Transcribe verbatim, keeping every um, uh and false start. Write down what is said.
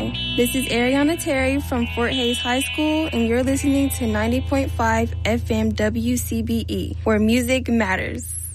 Hello, this is Ariana Terry from Fort Hays High School, and you're listening to ninety point five F M W C B E, where music matters.